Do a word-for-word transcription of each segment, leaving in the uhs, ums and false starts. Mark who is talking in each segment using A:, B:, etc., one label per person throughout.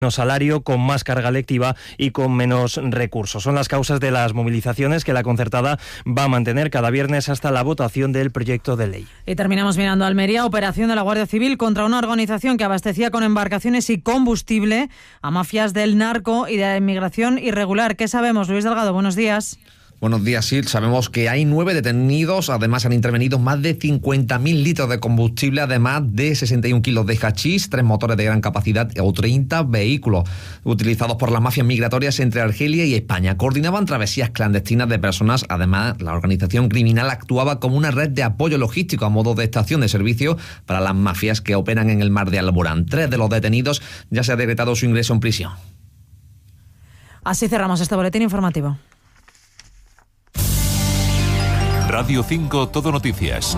A: menos salario, con más carga lectiva y con menos recursos. Son las causas de las movilizaciones que la concertada va a mantener cada viernes hasta la votación del proyecto de ley.
B: Y terminamos mirando a Almería, operación de la Guardia Civil contra una organización que abastecía con embarcaciones y combustible a mafias del narco y de la inmigración irregular. ¿Qué sabemos, Luis Delgado? Buenos días.
C: Buenos días, sí. Sabemos que hay nueve detenidos, además han intervenido más de cincuenta mil litros de combustible, además de sesenta y un kilos de hachís, tres motores de gran capacidad o treinta vehículos utilizados por las mafias migratorias entre Argelia y España. Coordinaban travesías clandestinas de personas. Además, la organización criminal actuaba como una red de apoyo logístico a modo de estación de servicio para las mafias que operan en el mar de Alborán. Tres de los detenidos ya se ha decretado su ingreso en prisión.
B: Así cerramos este boletín informativo.
D: Radio cinco Todo Noticias.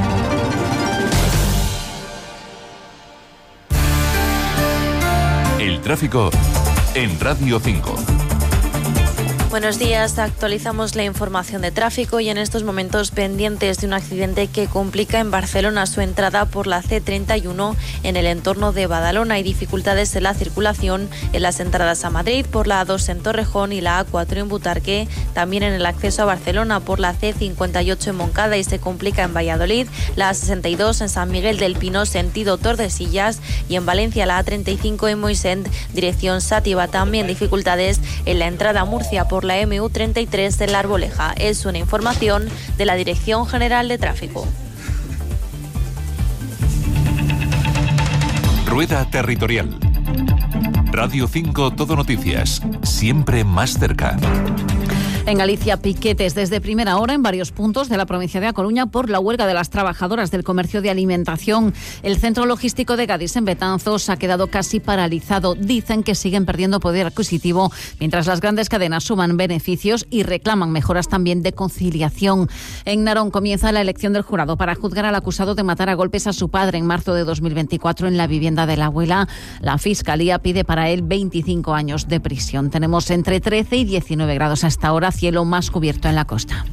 D: El tráfico en Radio cinco.
E: Buenos días, actualizamos la información de tráfico y en estos momentos pendientes de un accidente que complica en Barcelona su entrada por la ce treinta y uno en el entorno de Badalona. Hay dificultades en la circulación en las entradas a Madrid por la A dos en Torrejón y la A cuatro en Butarque, también en el acceso a Barcelona por la ce cincuenta y ocho en Moncada y se complica en Valladolid, la A sesenta y dos en San Miguel del Pino sentido Tordesillas y en Valencia la A treinta y cinco en Moixent dirección Sátiva. También dificultades en la entrada a Murcia por la eme u treinta y tres de la Arboleja. Es una información de la Dirección General de Tráfico.
D: Rueda Territorial. Radio cinco Todo Noticias. Siempre más cerca.
F: En Galicia, piquetes desde primera hora en varios puntos de la provincia de A Coruña por la huelga de las trabajadoras del comercio de alimentación. El centro logístico de Gadis en Betanzos ha quedado casi paralizado. Dicen que siguen perdiendo poder adquisitivo mientras las grandes cadenas suman beneficios y reclaman mejoras también de conciliación. En Narón comienza la elección del jurado para juzgar al acusado de matar a golpes a su padre en marzo de dos mil veinticuatro en la vivienda de la abuela. La Fiscalía pide para él veinticinco años de prisión. Tenemos entre trece y diecinueve grados hasta ahora, cielo más cubierto en la costa.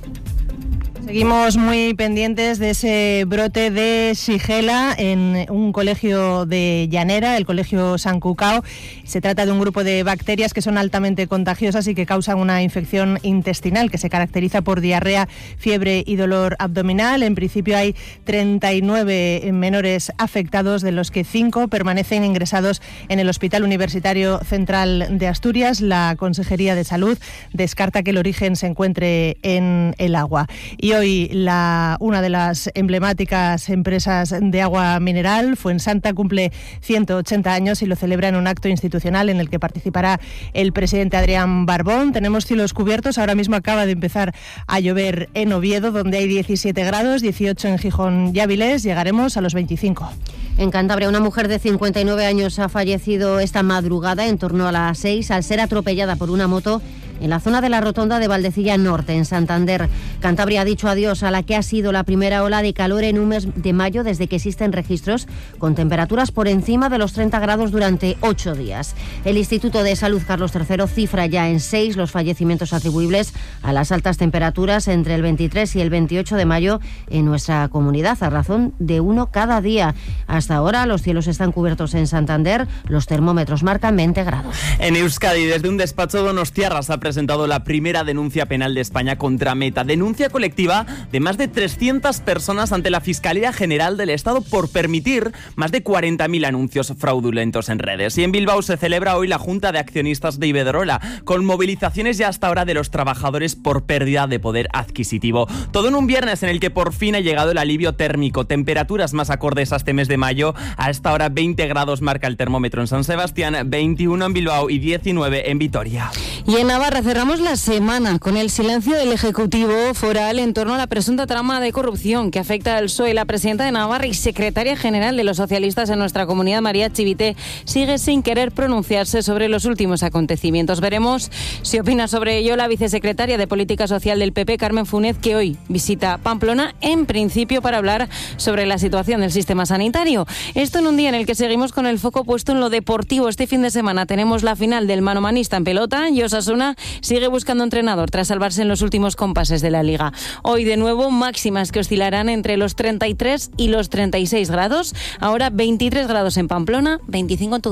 G: Seguimos muy pendientes de ese brote de Shigella en un colegio de Llanera, el colegio San Cucao. Se trata de un grupo de bacterias que son altamente contagiosas y que causan una infección intestinal que se caracteriza por diarrea, fiebre y dolor abdominal. En principio hay treinta y nueve menores afectados, de los que cinco permanecen ingresados en el Hospital Universitario Central de Asturias. La Consejería de Salud descarta que el origen se encuentre en el agua. Y hoy la, una de las emblemáticas empresas de agua mineral, Fuensanta, cumple ciento ochenta años y lo celebra en un acto institucional en el que participará el presidente Adrián Barbón. Tenemos cielos cubiertos, ahora mismo acaba de empezar a llover en Oviedo, donde hay diecisiete grados, dieciocho en Gijón y Avilés, llegaremos a los veinticinco.
H: En Cantabria, una mujer de cincuenta y nueve años ha fallecido esta madrugada en torno a las seis al ser atropellada por una moto en la zona de la rotonda de Valdecilla Norte, en Santander. Cantabria ha dicho adiós a la que ha sido la primera ola de calor en un mes de mayo desde que existen registros con temperaturas por encima de los treinta grados durante ocho días. El Instituto de Salud Carlos tercero cifra ya en seis los fallecimientos atribuibles a las altas temperaturas entre el veintitrés y el veintiocho de mayo en nuestra comunidad, a razón de uno cada día. Hasta ahora los cielos están cubiertos en Santander, los termómetros marcan veinte grados.
I: En Euskadi, desde un despacho donostiarra se ha presentado la primera denuncia penal de España contra Meta. Denuncia colectiva de más de trescientas personas ante la Fiscalía General del Estado por permitir más de cuarenta mil anuncios fraudulentos en redes. Y en Bilbao se celebra hoy la Junta de Accionistas de Iberdrola, con movilizaciones ya hasta ahora de los trabajadores por pérdida de poder adquisitivo. Todo en un viernes en el que por fin ha llegado el alivio térmico. Temperaturas más acordes a este mes de mayo. A esta hora veinte grados marca el termómetro en San Sebastián, veintiuno en Bilbao y diecinueve en Vitoria.
J: Y en Navarra cerramos la semana con el silencio del Ejecutivo foral en torno a la presunta trama de corrupción que afecta al P S O E. La presidenta de Navarra y secretaria general de los socialistas en nuestra comunidad, María Chivite, sigue sin querer pronunciarse sobre los últimos acontecimientos. Veremos si opina sobre ello la vicesecretaria de Política Social del P P, Carmen Funet, que hoy visita Pamplona, en principio para hablar sobre la situación del sistema sanitario. Esto en un día en el que seguimos con el foco puesto en lo deportivo. Este fin de semana tenemos la final del manomanista en pelota y Osasuna sigue buscando entrenador tras salvarse en los últimos compases de la Liga. Hoy de nuevo máximas que oscilarán entre los treinta y tres y los treinta y seis grados. Ahora veintitrés grados en Pamplona, veinticinco en Tudela.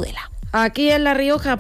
K: Aquí en La Rioja